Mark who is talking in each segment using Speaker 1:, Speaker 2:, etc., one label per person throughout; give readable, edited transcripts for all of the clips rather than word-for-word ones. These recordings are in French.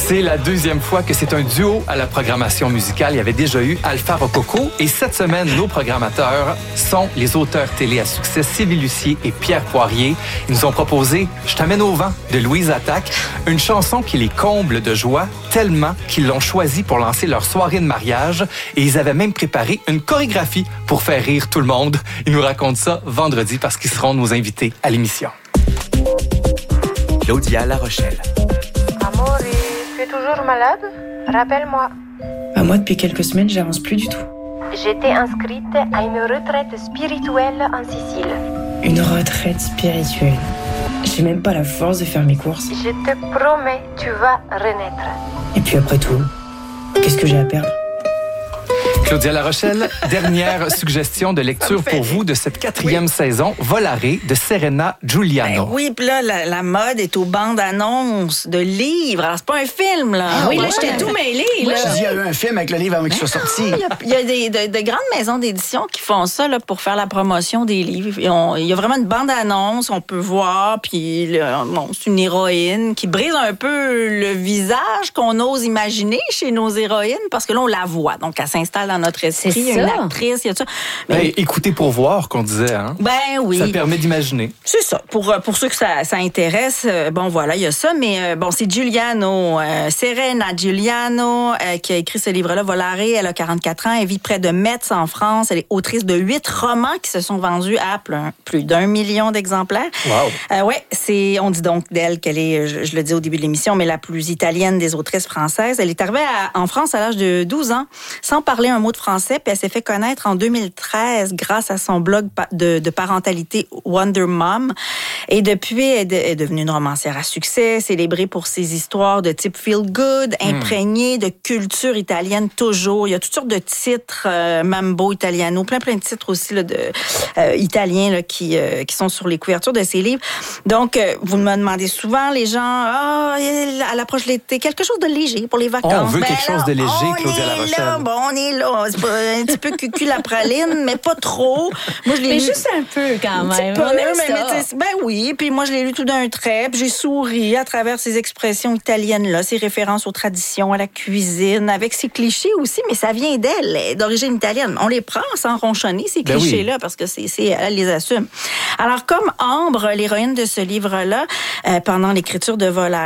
Speaker 1: C'est la deuxième fois que c'est un duo à la programmation musicale. Il y avait déjà eu Alpha Rococo. Et cette semaine, nos programmateurs sont les auteurs télé à succès Sylvie Lucier et Pierre Poirier. Ils nous ont proposé « Je t'amène au vent » de Louise Attaque, une chanson qui les comble de joie tellement qu'ils l'ont choisie pour lancer leur soirée de mariage. Et ils avaient même préparé une chorégraphie pour faire rire tout le monde. Ils nous racontent ça vendredi parce qu'ils seront nos invités à l'émission.
Speaker 2: Claudia La Rochelle.
Speaker 3: Amaury, tu es toujours malade? Rappelle-moi.
Speaker 4: Moi, depuis quelques semaines, j'avance plus du tout.
Speaker 3: J'étais inscrite à une retraite spirituelle en Sicile.
Speaker 4: Une retraite spirituelle. J'ai même pas la force de faire mes courses.
Speaker 3: Je te promets, tu vas renaître.
Speaker 4: Et puis après tout, qu'est-ce que j'ai à perdre?
Speaker 1: Claudia La Rochelle, dernière suggestion de lecture pour vous de cette 4e saison, Volare de Serena Giuliano.
Speaker 5: Oui, puis là, la mode est aux bandes annonces de livres. Alors, c'est pas un film, là.
Speaker 6: Ah oui, là, j'étais tout mêlée.
Speaker 7: Moi, je dis, il y a eu un film avec le livre avant qu'il soit sorti.
Speaker 5: Il y a de grandes maisons d'édition qui font ça là, pour faire la promotion des livres. Il y a vraiment une bande-annonce, on peut voir, puis c'est une héroïne qui brise un peu le visage qu'on ose imaginer chez nos héroïnes, parce que là, on la voit. Donc, elle s'installe dans notre esprit. Il y a une actrice, il y a ça. Mais
Speaker 1: écoutez pour voir, qu'on disait. Hein?
Speaker 5: Ben oui.
Speaker 1: Ça permet d'imaginer.
Speaker 5: C'est ça. Pour ceux que ça intéresse, bon, voilà, il y a ça. Mais bon, c'est Giuliano, Serena Giuliano, qui a écrit ce livre-là, Volare. Elle a 44 ans. Elle vit près de Metz, en France. Elle est autrice de 8 romans qui se sont vendus à plus d'1 million d'exemplaires.
Speaker 1: Wow.
Speaker 5: Ouais, on dit donc d'elle qu'elle est, je le dis au début de l'émission, mais la plus italienne des autrices françaises. Elle est arrivée en France à l'âge de 12 ans, sans parler un mot de français, puis elle s'est fait connaître en 2013 grâce à son blog de parentalité Wonder Mom. Et depuis, elle est devenue une romancière à succès, célébrée pour ses histoires de type feel good, imprégnée de culture italienne toujours. Il y a toutes sortes de titres, Mambo Italiano, plein de titres aussi là, italiens là, qui sont sur les couvertures de ses livres. Donc, vous me demandez souvent, les gens, à l'approche de l'été, quelque chose de léger pour les vacances.
Speaker 1: On veut quelque chose de léger, Claudia La Rochelle.
Speaker 5: On est là. C'est pas un petit peu cucu la praline, mais pas trop. Moi, je l'ai lu.
Speaker 6: Juste un peu, quand même.
Speaker 5: Ben oui. Puis moi, je l'ai lu tout d'un trait. Puis j'ai souri à travers ces expressions italiennes-là, ces références aux traditions, à la cuisine, avec ces clichés aussi, mais ça vient d'elle, d'origine italienne. On les prend sans ronchonner, ces clichés-là, parce que elle les assume. Alors, comme Ambre, l'héroïne de ce livre-là, pendant l'écriture de Volare,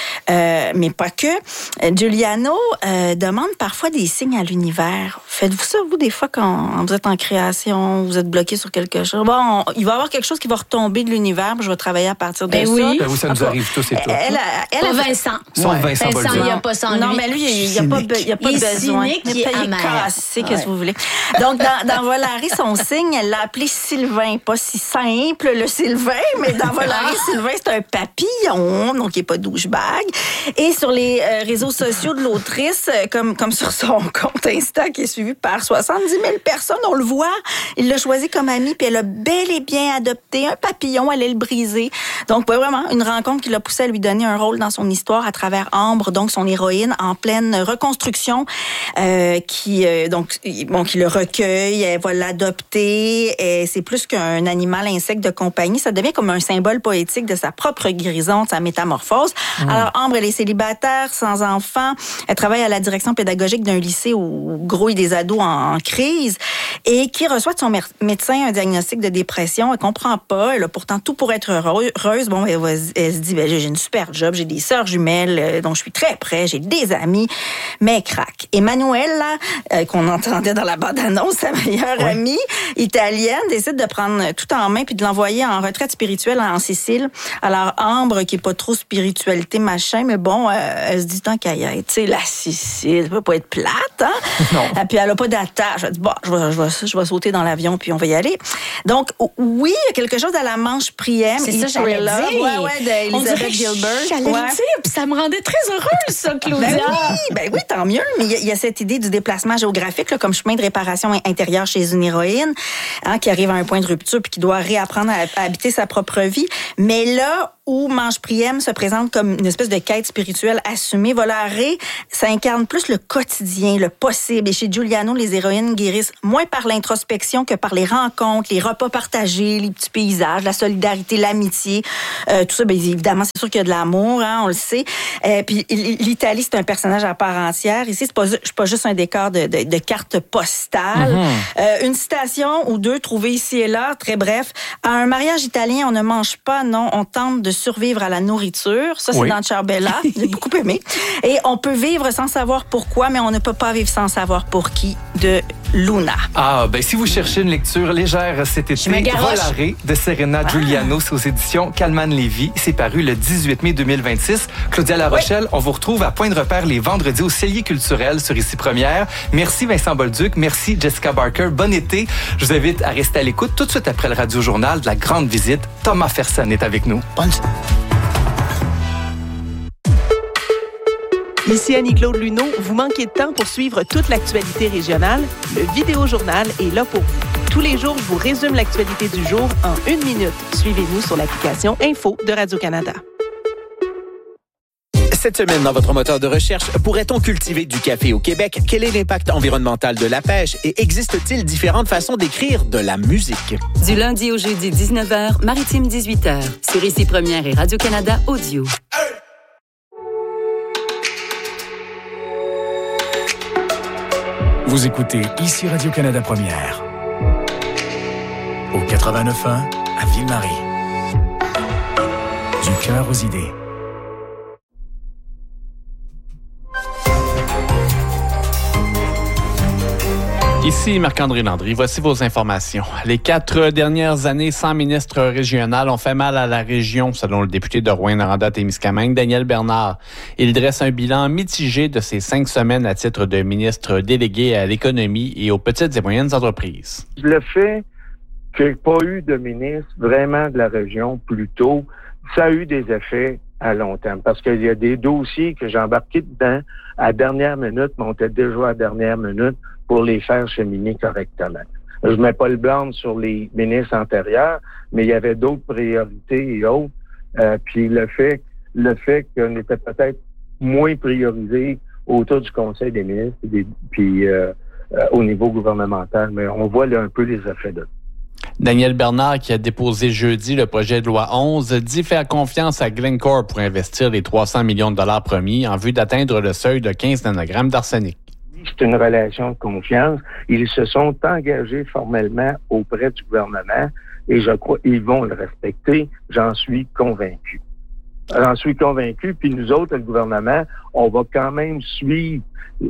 Speaker 5: mais pas que, Giuliano demande parfois des signes à l'univers. Faites-vous ça, vous, des fois, quand vous êtes en création, vous êtes bloqué sur quelque chose? Bon, il va y avoir quelque chose qui va retomber de l'univers, puis je vais travailler à partir de ça.
Speaker 1: Oui, ça nous arrive tous et toutes.
Speaker 6: Pas Vincent.
Speaker 1: Sauf Vincent
Speaker 6: il n'y a pas sans lui.
Speaker 5: Non, mais lui, il n'y a pas besoin.
Speaker 6: Il est
Speaker 5: cassé, qu'est-ce que vous voulez. Donc, dans Volare, son signe, elle l'a appelé Sylvain. Pas si simple, le Sylvain, mais dans Volare, Sylvain, c'est un papillon, donc il n'est pas douchebag. Et sur les réseaux sociaux de l'autrice, comme sur son compte Insta, qui est suivi par 70 000 personnes, on le voit. Il l'a choisi comme ami, puis elle a bel et bien adopté un papillon, elle allait le briser. Donc, vraiment, une rencontre qui l'a poussé à lui donner un rôle dans son histoire à travers Ambre, donc son héroïne, en pleine reconstruction, qui le recueille, elle va l'adopter, et c'est plus qu'un animal insecte de compagnie, ça devient comme un symbole poétique de sa propre guérison, de sa métamorphose. Alors, Ambre, elle est célibataire, sans enfant, elle travaille à la direction pédagogique d'un lycée où grouillent des ados en crise, et qui reçoit de son médecin un diagnostic de dépression. Elle comprend pas, elle a pourtant tout pour être heureuse. Bon, elle se dit, j'ai une super job, j'ai des sœurs jumelles dont je suis très près, j'ai des amis, mais elle craque. Emmanuelle, qu'on entendait dans la bande-annonce, sa meilleure amie italienne, décide de prendre tout en main puis de l'envoyer en retraite spirituelle en Sicile. Alors, Ambre, qui est pas trop spiritualité, machin, mais bon, elle se dit tant qu'à y être, tu sais, la Sicile, ça peut pas être plate, hein?
Speaker 1: Non.
Speaker 5: Et puis elle a pas d'attache. Elle dit, bon, je vais sauter dans l'avion puis on va y aller. Donc, oui, il y a quelque chose à la manche Priem.
Speaker 6: C'est ça, j'allais dire.
Speaker 5: Ouais, d'Elizabeth Gilbert.
Speaker 6: J'allais le dire, puis ça me rendait très heureuse, ça, Claudia.
Speaker 5: Ben oui, tant mieux. Mais il y a cette idée du déplacement géographique, là, comme chemin de réparation intérieure chez une héroïne, hein, qui arrive à un point de rupture puis qui doit réapprendre à habiter sa propre vie. Mais là où Manche Priem se présente comme une espèce de quête spirituelle assumée, Volare, ça incarne plus le quotidien, le possible. Et chez Giuliano, les héroïnes guérissent moins par l'introspection que par les rencontres, les repas partagés, les petits paysages, la solidarité, l'amitié. Tout ça, bien évidemment, c'est sûr qu'il y a de l'amour, hein, on le sait. Puis l'Italie, c'est un personnage à part entière. Ici, c'est pas juste un décor de cartes postales. Une citation ou deux trouvées ici et là, très bref. À un mariage italien, on ne mange pas, non, on tente de survivre à la nourriture. Ça, c'est dans Ciarbella. J'ai beaucoup aimé. Et on peut vivre sans savoir pourquoi, mais on ne peut pas vivre sans savoir pour qui, de Luna.
Speaker 1: Ah, ben si vous cherchez une lecture légère cet été, Volare de Serena Giuliano, c'est aux éditions Calman-Lévy. C'est paru le 18 mai 2026. Claudia La Rochelle, on vous retrouve à Point de repère les vendredis au Cellier culturel sur Ici Première. Merci Vincent Bolduc, merci Jessica Barker. Bon été. Je vous invite à rester à l'écoute tout de suite après le Radio-Journal de la grande visite. Thomas Fersen est avec nous.
Speaker 2: Ici Annie-Claude Luneau, vous manquez de temps pour suivre toute l'actualité régionale? Le Vidéo-Journal est là pour vous. Tous les jours, je vous résume l'actualité du jour en 1 minute. Suivez-nous sur l'application Info de Radio-Canada.
Speaker 8: Cette semaine, dans votre moteur de recherche, pourrait-on cultiver du café au Québec? Quel est l'impact environnemental de la pêche? Et existe-t-il différentes façons d'écrire de la musique?
Speaker 9: Du lundi au jeudi, 19h, Maritime 18h, sur Ici Première et Radio-Canada Audio.
Speaker 10: Vous écoutez Ici Radio-Canada Première. Au 89.1 à Ville-Marie. Du cœur aux idées.
Speaker 11: Ici Marc-André Landry, voici vos informations. Les 4 dernières années sans ministre régional ont fait mal à la région, selon le député de Rouyn-Noranda-Témiscamingue, Daniel Bernard. Il dresse un bilan mitigé de ses 5 semaines à titre de ministre délégué à l'économie et aux petites et moyennes entreprises.
Speaker 12: Le fait qu'il n'y ait pas eu de ministre vraiment de la région plus tôt, ça a eu des effets à long terme. Parce qu'il y a des dossiers que j'ai embarqués dedans à dernière minute, mais on était déjà à dernière minute pour les faire cheminer correctement. Je ne mets pas le blâme sur les ministres antérieurs, mais il y avait d'autres priorités et autres. Puis le fait qu'on était peut-être moins priorisé autour du Conseil des ministres puis au niveau gouvernemental, mais on voit là un peu les effets de ça.
Speaker 11: Daniel Bernard, qui a déposé jeudi le projet de loi 11, dit faire confiance à Glencore pour investir les 300 millions de dollars promis en vue d'atteindre le seuil de 15 nanogrammes d'arsenic.
Speaker 12: C'est une relation de confiance. Ils se sont engagés formellement auprès du gouvernement et je crois qu'ils vont le respecter. J'en suis convaincu. Puis nous autres, le gouvernement, on va quand même suivre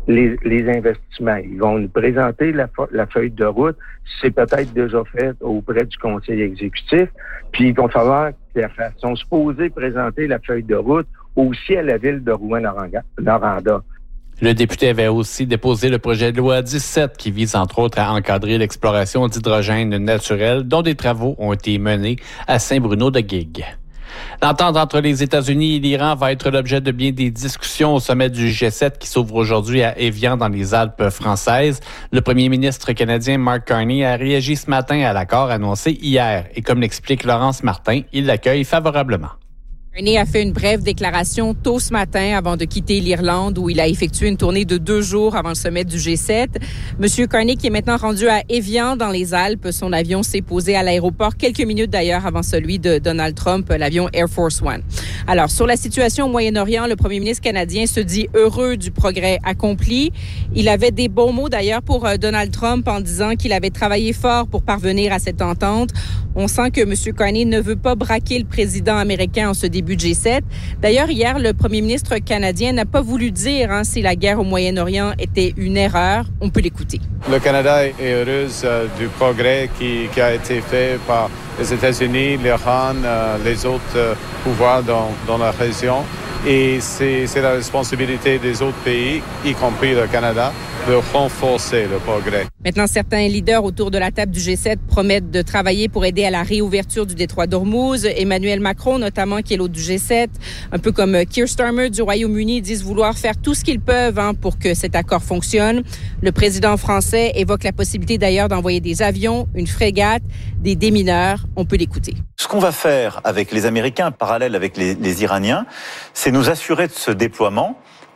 Speaker 12: les investissements. Ils vont nous présenter la feuille de route. C'est peut-être déjà fait auprès du conseil exécutif. Puis il va falloir qu'ils sont supposés présenter la feuille de route aussi à la ville de Rouyn-Noranda.
Speaker 11: Le député avait aussi déposé le projet de loi 17 qui vise entre autres à encadrer l'exploration d'hydrogène naturel dont des travaux ont été menés à Saint-Bruno-de-Guigue. L'entente entre les États-Unis et l'Iran va être l'objet de bien des discussions au sommet du G7 qui s'ouvre aujourd'hui à Évian dans les Alpes françaises. Le premier ministre canadien Mark Carney a réagi ce matin à l'accord annoncé hier et comme l'explique Laurence Martin, il l'accueille favorablement.
Speaker 13: Carney a fait une brève déclaration tôt ce matin avant de quitter l'Irlande où il a effectué une tournée de 2 jours avant le sommet du G7. Monsieur Carney qui est maintenant rendu à Évian dans les Alpes. Son avion s'est posé à l'aéroport quelques minutes d'ailleurs avant celui de Donald Trump, l'avion Air Force One. Alors, sur la situation au Moyen-Orient, le premier ministre canadien se dit heureux du progrès accompli. Il avait des bons mots d'ailleurs pour Donald Trump en disant qu'il avait travaillé fort pour parvenir à cette entente. On sent que monsieur Carney ne veut pas braquer le président américain en ce début de G7. D'ailleurs, hier, le premier ministre canadien n'a pas voulu dire si la guerre au Moyen-Orient était une erreur. On peut l'écouter.
Speaker 14: Le Canada est heureux du progrès qui a été fait par les États-Unis, l'Iran, les autres pouvoirs dans la région. Et c'est la responsabilité des autres pays, y compris le Canada, de renforcer le progrès.
Speaker 13: Maintenant, certains leaders autour de la table du G7 promettent de travailler pour aider à la réouverture du détroit d'Ormuz. Emmanuel Macron, notamment, qui est l'hôte du G7, un peu comme Keir Starmer du Royaume-Uni, disent vouloir faire tout ce qu'ils peuvent pour que cet accord fonctionne. Le président français évoque la possibilité d'ailleurs d'envoyer des avions, une frégate, des démineurs. On peut l'écouter.
Speaker 15: Ce qu'on va faire avec les Américains, parallèle avec les Iraniens, c'est nous assurer de ce déploiement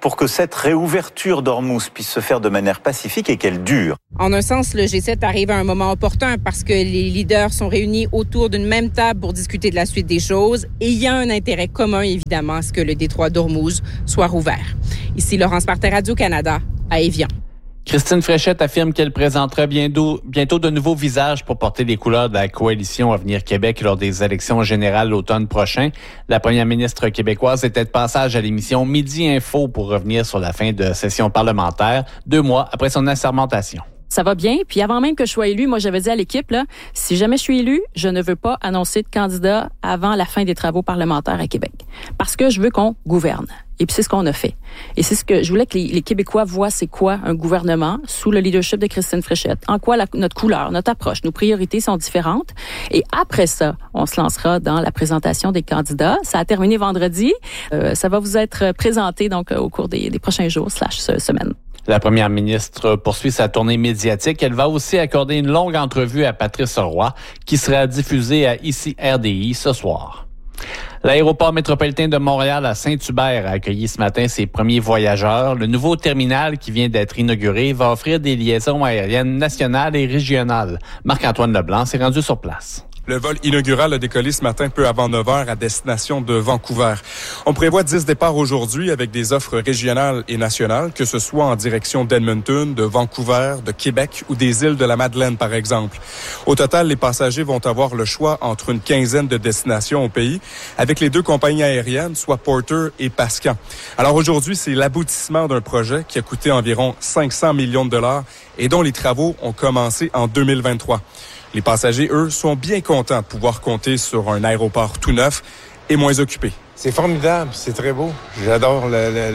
Speaker 15: pour que cette réouverture d'Ormuz puisse se faire de manière pacifique et qu'elle dure.
Speaker 13: En un sens, le G7 arrive à un moment opportun parce que les leaders sont réunis autour d'une même table pour discuter de la suite des choses et il y a un intérêt commun, évidemment, à ce que le détroit d'Ormuz soit rouvert. Ici, Laurence Martin, Radio-Canada, à Évian.
Speaker 11: Christine Fréchette affirme qu'elle présentera bientôt de nouveaux visages pour porter les couleurs de la coalition Avenir Québec lors des élections générales l'automne prochain. La première ministre québécoise était de passage à l'émission Midi Info pour revenir sur la fin de session parlementaire, 2 mois après son assermentation.
Speaker 16: Ça va bien. Puis avant même que je sois élue, moi, j'avais dit à l'équipe, là, si jamais je suis élue, je ne veux pas annoncer de candidat avant la fin des travaux parlementaires à Québec. Parce que je veux qu'on gouverne. Et puis c'est ce qu'on a fait. Et c'est ce que je voulais que les Québécois voient, c'est quoi un gouvernement sous le leadership de Christine Fréchette. En quoi notre couleur, notre approche, nos priorités sont différentes. Et après ça, on se lancera dans la présentation des candidats. Ça a terminé vendredi. Ça va vous être présenté donc au cours des prochains jours / semaines.
Speaker 11: La première ministre poursuit sa tournée médiatique. Elle va aussi accorder une longue entrevue à Patrice Roy, qui sera diffusée à ICI RDI ce soir. L'aéroport métropolitain de Montréal à Saint-Hubert a accueilli ce matin ses premiers voyageurs. Le nouveau terminal qui vient d'être inauguré va offrir des liaisons aériennes nationales et régionales. Marc-Antoine Leblanc s'est rendu sur place.
Speaker 17: Le vol inaugural a décollé ce matin peu avant 9h à destination de Vancouver. On prévoit 10 départs aujourd'hui avec des offres régionales et nationales, que ce soit en direction d'Edmonton, de Vancouver, de Québec ou des îles de la Madeleine, par exemple. Au total, les passagers vont avoir le choix entre une quinzaine de destinations au pays avec les 2 compagnies aériennes, soit Porter et Pascan. Alors aujourd'hui, c'est l'aboutissement d'un projet qui a coûté environ 500 millions de dollars et dont les travaux ont commencé en 2023. Les passagers, eux, sont bien contents de pouvoir compter sur un aéroport tout neuf et moins occupé.
Speaker 18: C'est formidable, c'est très beau. J'adore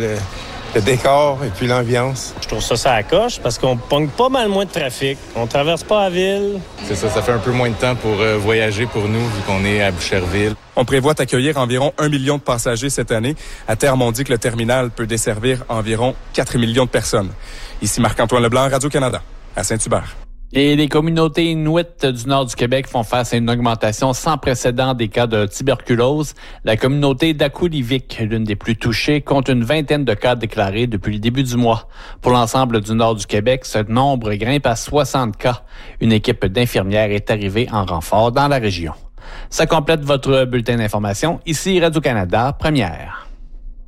Speaker 18: le décor et puis l'ambiance.
Speaker 19: Je trouve ça à coche parce qu'on pogne pas mal moins de trafic. On traverse pas la ville.
Speaker 20: C'est ça fait un peu moins de temps pour voyager pour nous vu qu'on est à Boucherville.
Speaker 17: On prévoit accueillir environ 1 million de passagers cette année. À terme, on dit que le terminal peut desservir environ 4 millions de personnes. Ici Marc-Antoine Leblanc, Radio-Canada, à Saint-Hubert.
Speaker 11: Et les communautés inuites du nord du Québec font face à une augmentation sans précédent des cas de tuberculose. La communauté d'Akulivik, l'une des plus touchées, compte une 20aine de cas déclarés depuis le début du mois. Pour l'ensemble du nord du Québec, ce nombre grimpe à 60 cas. Une équipe d'infirmières est arrivée en renfort dans la région. Ça complète votre bulletin d'information. Ici Radio-Canada, première.